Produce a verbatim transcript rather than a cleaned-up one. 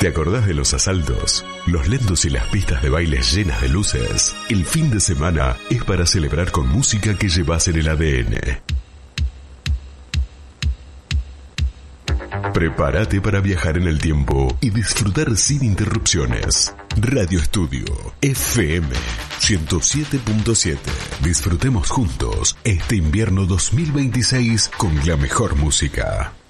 ¿Te acordás de los asaltos? Los lentos y las pistas de baile llenas de luces. El fin de semana es para celebrar con música que llevas en el A D N. Prepárate para viajar en el tiempo y disfrutar sin interrupciones. Radio Estudio F M ciento siete punto siete. Disfrutemos juntos este invierno dos mil veintiséis con la mejor música.